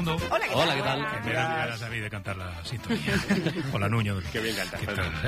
Fernando. Hola, ¿qué tal? Que me dan ganas a mí de cantar la sintonía. Hola, Nuño. Qué bien cantas.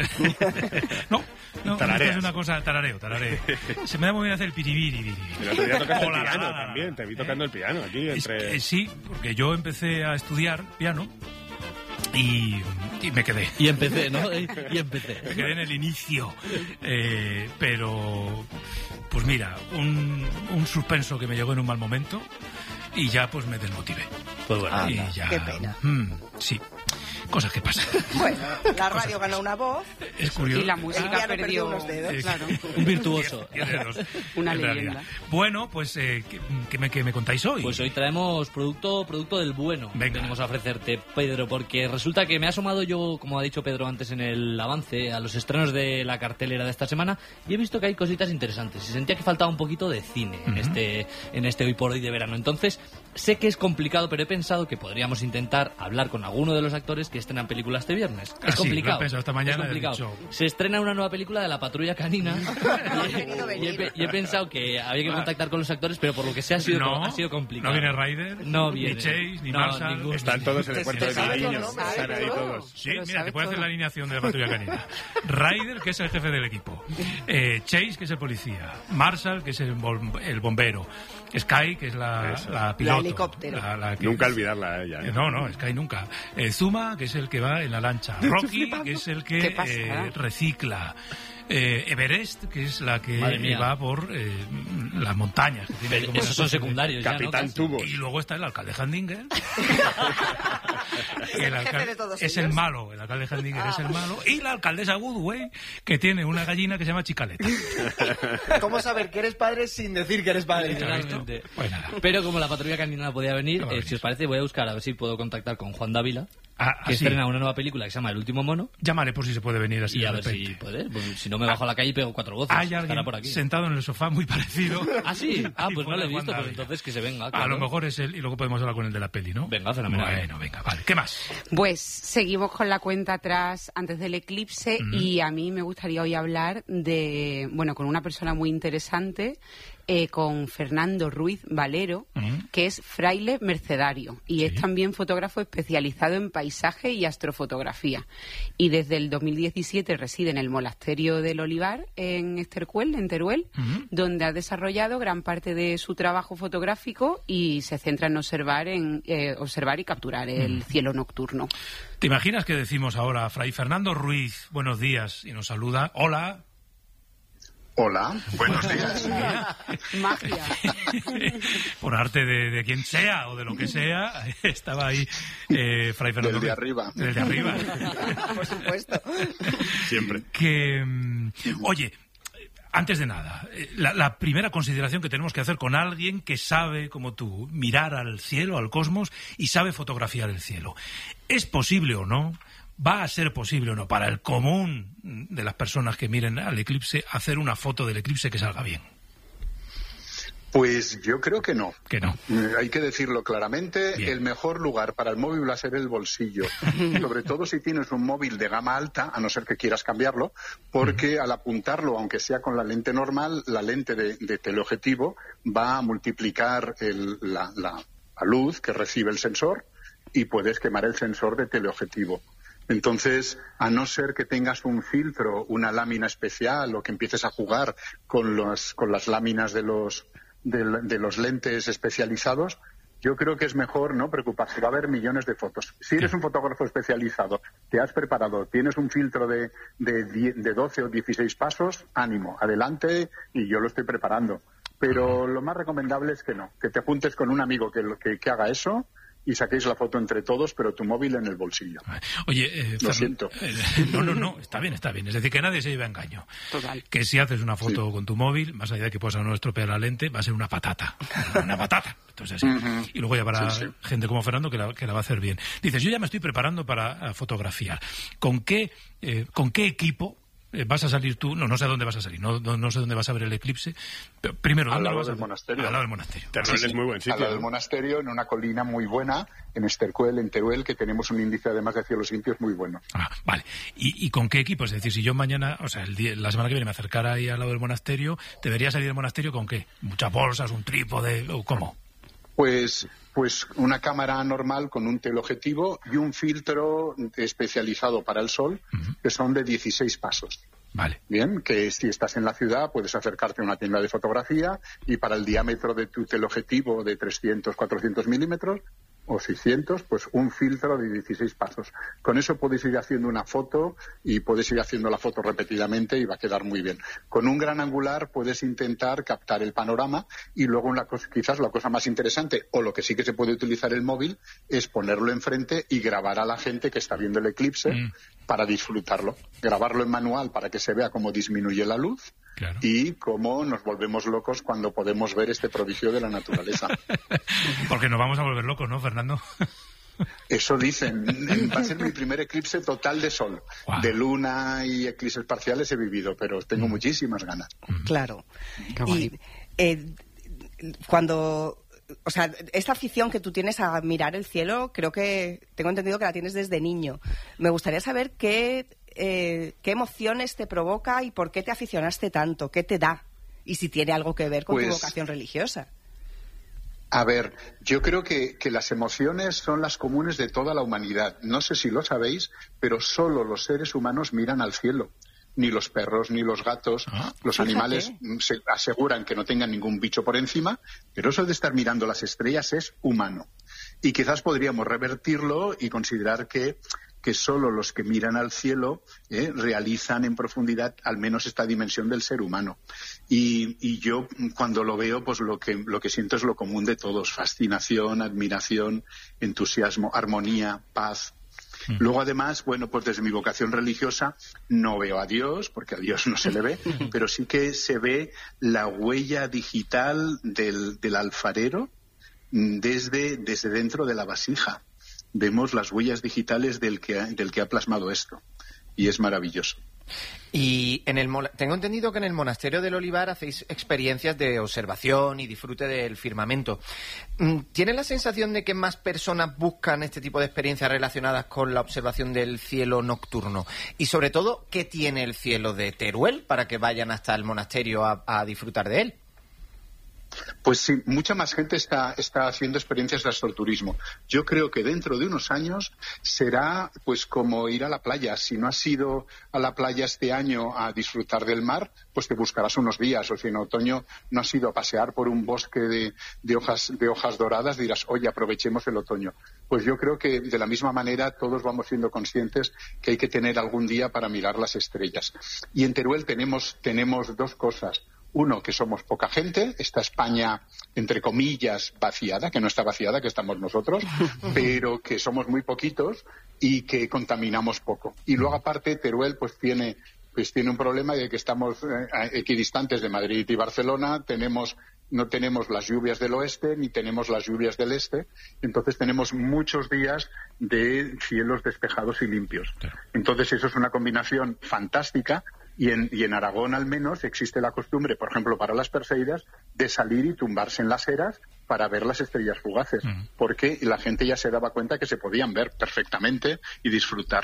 No, Tarareas. es una cosa, tarareo. Se me da muy bien hacer el piribiri. El otro día tocaste el Hola, piano hola. también, te vi tocando el piano aquí entre... Sí, porque yo empecé a estudiar piano y me quedé. Y empecé, ¿no? Y empecé. Me quedé en el inicio. Pero, pues mira, un suspenso que me llegó en un mal momento y ya pues me desmotivé. Pues bueno, Y ya, qué pena. Sí, cosas que pasan. Bueno, la radio ganó una voz. Es curioso. Y la El música piano perdió unos dedos. claro, un virtuoso. 10 dedos, una en leyenda. realidad. Bueno, pues, ¿qué me contáis hoy? Pues hoy traemos producto del bueno. Venga. Tenemos a ofrecerte, Pedro, porque resulta que me he asomado yo, como ha dicho Pedro antes en el avance, a los estrenos de la cartelera de esta semana y he visto que hay cositas interesantes y sentía que faltaba un poquito de cine en este hoy por hoy de verano. Entonces, sé que es complicado, pero he pensado que podríamos intentar hablar con alguno de los actores que estrenan películas este viernes. Ah, Es sí, complicado. lo he pensado esta mañana, Es complicado. he dicho- Se estrena una nueva película de la Patrulla Canina y he pensado que había que contactar con los actores, pero por lo que sea ha sido complicado. No viene Ryder, No viene. ni Chase, ni No, Marshall. ninguno. Están todos en el puerto de sabe niños, los nombres, están ahí todo. todos. Sí, Pero mira, sabe te puede hacer todo. la alineación de la patrulla canina. Ryder, que es el jefe del equipo. Chase, que es el policía. Marshall, que es el bombero. Sky, que es la piloto. helicóptero. La que- Nunca olvidarla a ella. No, Sky nunca. Zuma, que es el que va en la lancha. Rocky, que es el ¿Qué que pasa? recicla. Everest, que es la que Madre mía. va por las montañas. Que tiene Pero como esos una son especie de- secundarios ya, ¿no? Capitán Casi. Tubos. Y luego está el alcalde Handinger. Es el jefe de todos es ellos. el malo, el alcalde Handinger es el malo. Y la alcaldesa Goodway, que tiene una gallina que se llama Chicaleta. ¿Cómo saber que eres padre sin decir que eres padre? Literalmente. Pues nada. Pero como la patrulla canina no podía venir, No va a venir. si os parece voy a buscar a ver si puedo contactar con Juan Dávila, que Así. estrena una nueva película que se llama El último mono, Llámale por si se puede venir así y de a ver repente. si puede. Pues, si no me bajo a la calle y pego 4 voces. Hay Estará alguien por aquí. sentado en el sofá muy parecido. ¿Ah, sí? Ah, Y pues no pone lo he Juan visto, pues Dávila. entonces que se venga. A claro. lo mejor es él y luego podemos hablar con el de la peli, ¿no? Venga, fenomenal. Bueno, venga, vale. ¿Qué más? Pues seguimos con la cuenta atrás antes del eclipse y a mí me gustaría hoy hablar con una persona muy interesante, con Fernando Ruiz Valero, que es fraile mercedario y es también fotógrafo especializado en paisaje y astrofotografía. Y desde el 2017 reside en el Monasterio del Olivar, en Teruel, donde ha desarrollado gran parte de su trabajo fotográfico y se centra en observar y capturar el cielo nocturno. ¿Te imaginas que decimos ahora, Fray Fernando Ruiz, buenos días, y nos saluda? Hola. Hola, buenos días. Magia. Por arte de quien sea o de lo que sea, estaba ahí Fray Fernando Del de Ruiz. arriba. Del de arriba. Por supuesto. Siempre. Que, oye, antes de nada, la primera consideración que tenemos que hacer con alguien que sabe, como tú, mirar al cielo, al cosmos, y sabe fotografiar el cielo. ¿Es posible o no? ¿Va a ser posible o no para el común de las personas que miren al eclipse hacer una foto del eclipse que salga bien? Pues yo creo que no. Que no. Hay que decirlo claramente, Bien. el mejor lugar para el móvil va a ser el bolsillo. Sobre todo si tienes un móvil de gama alta, a no ser que quieras cambiarlo, porque al apuntarlo, aunque sea con la lente normal, la lente de teleobjetivo va a multiplicar la luz que recibe el sensor y puedes quemar el sensor de teleobjetivo. Entonces, a no ser que tengas un filtro, una lámina especial o que empieces a jugar con las láminas de los lentes especializados, yo creo que es mejor no preocuparse. Va a haber millones de fotos. Si eres un fotógrafo especializado, te has preparado, tienes un filtro de 12 o 16 pasos, ánimo, adelante, y yo lo estoy preparando. Pero lo más recomendable es que no, que te juntes con un amigo que haga eso y saquéis la foto entre todos, pero tu móvil en el bolsillo. Oye, Lo siento. No, está bien. Es decir, que nadie se lleve a engaño. Total. Que si haces una foto con tu móvil, más allá de que puedas no estropear la lente, va a ser una patata. Una patata. Entonces, así. Y luego ya habrá gente como Fernando que la va a hacer bien. Dices, yo ya me estoy preparando para fotografiar. ¿Con qué equipo vas a salir tú? No sé a dónde vas a salir, no sé dónde vas a ver el eclipse. Pero primero, Al ¿dónde lado lo vas a del ver? monasterio. Al lado del monasterio. Teruel es muy buen sitio. Al lado del ¿no? monasterio, en una colina muy buena, en en Teruel, que tenemos un índice además de cielos limpios muy bueno. Vale. ¿Y con qué equipo? Es decir, si yo mañana, o sea, la semana que viene me acercara ahí al lado del monasterio, ¿debería salir del monasterio con qué? ¿Muchas bolsas, un trípode o cómo? Pues una cámara normal con un teleobjetivo y un filtro especializado para el sol, que son de 16 pasos. Vale. Bien, que si estás en la ciudad puedes acercarte a una tienda de fotografía y para el diámetro de tu teleobjetivo de 300, 400 milímetros o 600, pues un filtro de 16 pasos. Con eso puedes ir haciendo una foto y puedes ir haciendo la foto repetidamente y va a quedar muy bien. Con un gran angular puedes intentar captar el panorama y luego quizás la cosa más interesante, o lo que sí que se puede utilizar el móvil, es ponerlo enfrente y grabar a la gente que está viendo el eclipse para disfrutarlo. Grabarlo en manual para que se vea cómo disminuye la luz. Claro. Y cómo nos volvemos locos cuando podemos ver este prodigio de la naturaleza. Porque nos vamos a volver locos, ¿no, Fernando? Eso dicen. Va a ser mi primer eclipse total de sol. Wow. De luna y eclipses parciales he vivido, pero tengo muchísimas ganas. Claro. Y cuando... O sea, esta afición que tú tienes a mirar el cielo, creo que tengo entendido que la tienes desde niño. Me gustaría saber qué emociones te provoca y por qué te aficionaste tanto, qué te da y si tiene algo que ver con tu vocación religiosa. A ver, yo creo que las emociones son las comunes de toda la humanidad. No sé si lo sabéis, pero solo los seres humanos miran al cielo. Ni los perros, ni los gatos. Los animales se aseguran que no tengan ningún bicho por encima, pero eso de estar mirando las estrellas es humano. Y quizás podríamos revertirlo y considerar que solo los que miran al cielo realizan en profundidad al menos esta dimensión del ser humano. Y yo cuando lo veo, pues lo que siento es lo común de todos: fascinación, admiración, entusiasmo, armonía, paz. Luego, además, bueno, pues desde mi vocación religiosa no veo a Dios, porque a Dios no se le ve, pero sí que se ve la huella digital del alfarero desde dentro de la vasija. Vemos las huellas digitales del que ha plasmado esto, y es maravilloso. Y tengo entendido que en el Monasterio del Olivar hacéis experiencias de observación y disfrute del firmamento. ¿Tienes la sensación de que más personas buscan este tipo de experiencias relacionadas con la observación del cielo nocturno? Y sobre todo, ¿qué tiene el cielo de Teruel para que vayan hasta el monasterio a disfrutar de él? Pues sí, mucha más gente está haciendo experiencias de astroturismo. Yo creo que dentro de unos años será pues como ir a la playa. Si no has ido a la playa este año a disfrutar del mar, pues te buscarás unos días. O si en otoño no has ido a pasear por un bosque de hojas doradas, dirás, oye, aprovechemos el otoño. Pues yo creo que de la misma manera todos vamos siendo conscientes que hay que tener algún día para mirar las estrellas. Y en Teruel tenemos dos cosas. Uno, que somos poca gente, esta España, entre comillas, vaciada, que no está vaciada, que estamos nosotros, pero que somos muy poquitos y que contaminamos poco. Y luego, aparte, Teruel pues tiene un problema de que estamos equidistantes de Madrid y Barcelona, no tenemos las lluvias del oeste ni tenemos las lluvias del este, entonces tenemos muchos días de cielos despejados y limpios. Entonces eso es una combinación fantástica. Y en Aragón, al menos, existe la costumbre, por ejemplo, para las Perseidas, de salir y tumbarse en las eras para ver las estrellas fugaces, porque la gente ya se daba cuenta que se podían ver perfectamente y disfrutar.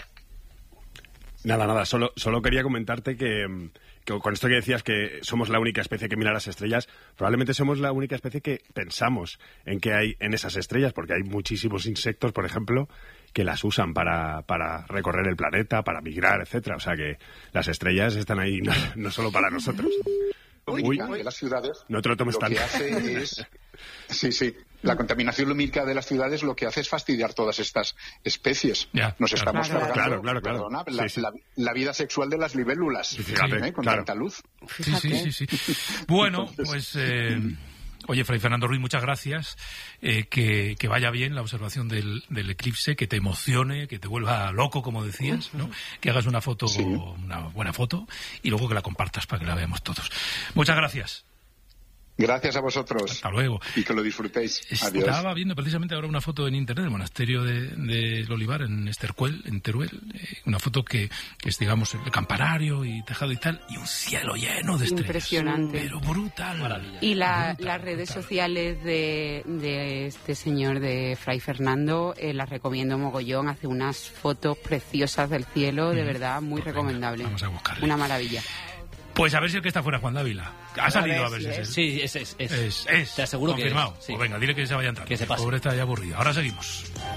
Nada, solo quería comentarte que con esto que decías que somos la única especie que mira las estrellas, probablemente somos la única especie que pensamos en qué hay en esas estrellas, porque hay muchísimos insectos, por ejemplo, que las usan para recorrer el planeta, para migrar, etcétera. O sea que las estrellas están ahí no solo para nosotros. Uy, de las ciudades. No te lo tomes tan. Lo que hace es... Sí. La contaminación lumínica de las ciudades lo que hace es fastidiar todas estas especies. Nos estamos cargando. Claro. Perdona, la vida sexual de las libélulas. Fíjate, con tanta luz. Sí. Bueno, pues... Oye, Fray Fernando Ruiz, muchas gracias. Que vaya bien la observación del eclipse, que te emocione, que te vuelva loco, como decías, ¿no? Que hagas una foto, una buena foto, y luego que la compartas para que la veamos todos. Muchas gracias. Gracias a vosotros. Hasta luego. Y que lo disfrutéis. Adiós. Estaba viendo precisamente ahora una foto en internet del monasterio del Olivar, en Estercuel, en Teruel. Una foto que es, digamos, el campanario y tejado y tal, y un cielo lleno de estrellas. Impresionante. Pero brutal. Maravilla. Y las redes sociales de este señor, de Fray Fernando, las recomiendo mogollón. Hace unas fotos preciosas del cielo, de verdad, muy recomendable. Vamos a buscarle. Una maravilla. Pues a ver si el que está fuera es Juan Dávila. Ha salido a ver si es él. Sí, es. Es. Te aseguro confirmado. que es. Sí. Pues venga, dile que se vaya entrando. Que se pase. Pobre está ya aburrido. Ahora seguimos.